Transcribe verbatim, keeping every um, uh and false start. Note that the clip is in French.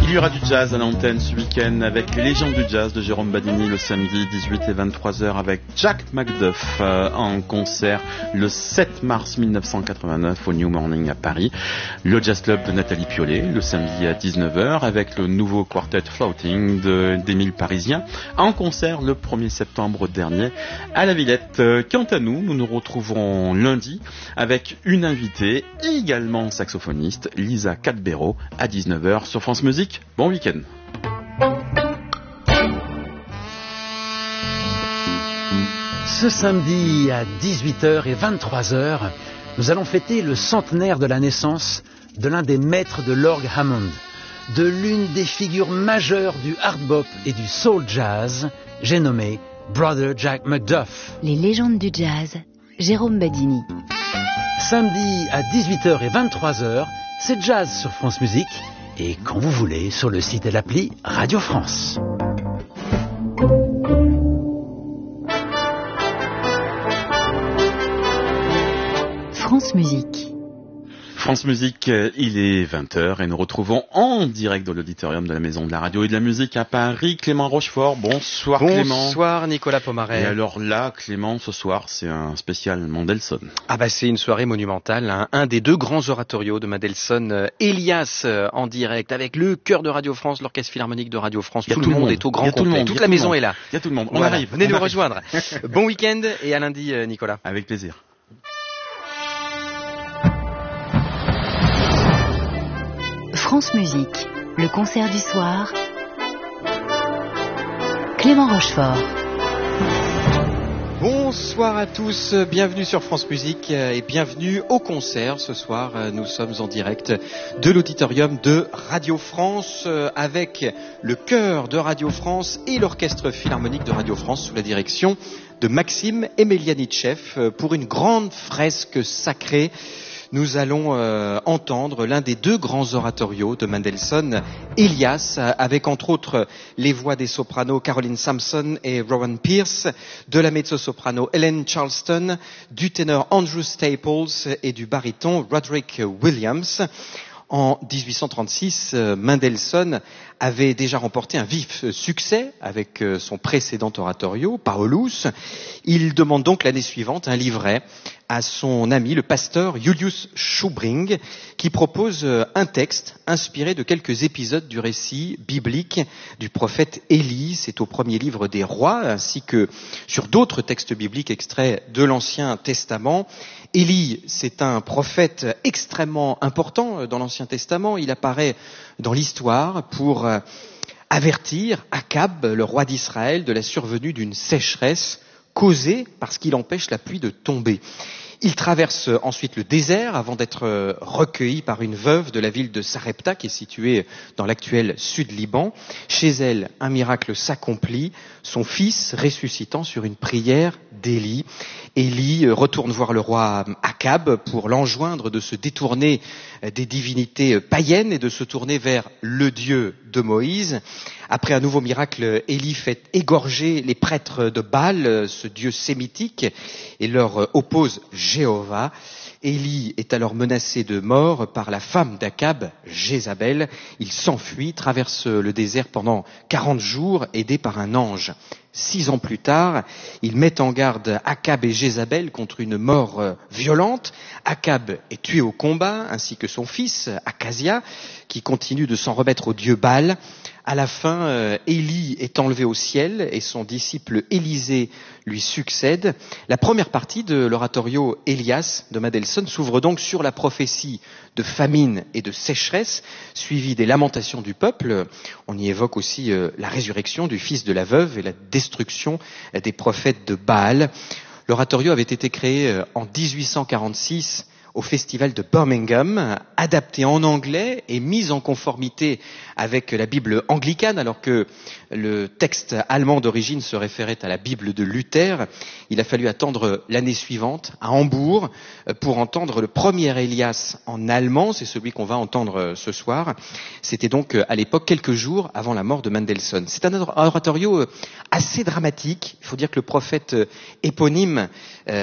Il y aura du jazz à l'antenne ce week-end avec les légendes du jazz de Jérôme Badini le samedi dix-huit et vingt-trois heures avec Jack McDuff euh, en concert le sept mars mille neuf cent quatre-vingt-neuf au New Morning à Paris. Le Jazz Club de Nathalie Piollet le samedi à dix-neuf heures avec le nouveau quartet Floating de, d'Émile Parisien en concert le premier septembre dernier à la Villette. Quant à nous, nous nous retrouverons lundi avec une invitée également saxophoniste, Lisa Cadbero à dix-neuf heures sur France Musique. Bon week-end. Ce samedi à dix-huit heures et vingt-trois heures, nous allons fêter le centenaire de la naissance de l'un des maîtres de l'orgue Hammond, de l'une des figures majeures du hard bop et du soul jazz, j'ai nommé Brother Jack McDuff. Les légendes du jazz, Jérôme Badini. Samedi à dix-huit heures et vingt-trois heures, c'est jazz sur France Musique. Et quand vous voulez, sur le site et l'appli Radio France. France Musique. France Musique, il est vingt heures et nous retrouvons en direct dans l'auditorium de la Maison de la Radio et de la Musique à Paris, Clément Rochefort. Bonsoir, Bonsoir Clément. Bonsoir Nicolas Pomaret. Et alors là, Clément, ce soir, c'est un spécial Mendelssohn. Ah bah c'est une soirée monumentale, hein. Un des deux grands oratorios de Mendelssohn, euh, Elias euh, en direct avec le chœur de Radio France, l'orchestre philharmonique de Radio France. Tout, tout le monde, monde est au grand complet. Tout monde, toute la maison est là. Il y a tout le monde. On voilà. arrive. Venez on nous arrive. rejoindre. Bon week-end et à lundi, euh, Nicolas. Avec plaisir. France Musique, le concert du soir. Clément Rochefort. Bonsoir à tous, bienvenue sur France Musique et bienvenue au concert. Ce soir, nous sommes en direct de l'auditorium de Radio France avec le chœur de Radio France et l'orchestre philharmonique de Radio France sous la direction de Maxime Emelianitchev pour une grande fresque sacrée. Nous allons euh, entendre l'un des deux grands oratorios de Mendelssohn, Elias, avec entre autres les voix des sopranos Caroline Sampson et Rowan Pierce, de la mezzo-soprano Ellen Charleston, du ténor Andrew Staples et du baryton Roderick Williams. En dix-huit cent trente-six, Mendelssohn avait déjà remporté un vif succès avec son précédent oratorio, Paulus. Il demande donc l'année suivante un livret à son ami, le pasteur Julius Schubring, qui propose un texte inspiré de quelques épisodes du récit biblique du prophète Élie. C'est au premier livre des rois, ainsi que sur d'autres textes bibliques extraits de l'Ancien Testament. Élie, c'est un prophète extrêmement important dans l'Ancien Testament. Il apparaît dans l'histoire pour avertir Akab, le roi d'Israël, de la survenue d'une sécheresse causée parce qu'il empêche la pluie de tomber. Il traverse ensuite le désert avant d'être recueilli par une veuve de la ville de Sarepta qui est située dans l'actuel Sud-Liban. Chez elle, un miracle s'accomplit, son fils ressuscitant sur une prière d'Élie. Élie retourne voir le roi Akab pour l'enjoindre de se détourner des divinités païennes et de se tourner vers le Dieu de Moïse. Après un nouveau miracle, Élie fait égorger les prêtres de Baal, ce dieu sémitique, et leur oppose Jéhovah. Élie est alors menacé de mort par la femme d'Akab, Jézabel. Il s'enfuit, traverse le désert pendant quarante jours, aidé par un ange. Six ans plus tard, il met en garde Akab et Jézabel contre une mort violente. Akab est tué au combat, ainsi que son fils, Akazia, qui continue de s'en remettre au dieu Baal. À la fin, euh, Élie est enlevé au ciel et son disciple Élisée lui succède. La première partie de l'oratorio Elias de Mendelssohn s'ouvre donc sur la prophétie de famine et de sécheresse, suivie des lamentations du peuple. On y évoque aussi euh, la résurrection du fils de la veuve et la destruction des prophètes de Baal. L'oratorio avait été créé euh, en dix-huit cent quarante-six au festival de Birmingham, adapté en anglais et mis en conformité avec la Bible anglicane, alors que le texte allemand d'origine se référait à la Bible de Luther. Il a fallu attendre l'année suivante, à Hambourg, pour entendre le premier Elias en allemand. C'est celui qu'on va entendre ce soir. C'était donc à l'époque quelques jours avant la mort de Mendelssohn. C'est un oratorio assez dramatique. Il faut dire que le prophète éponyme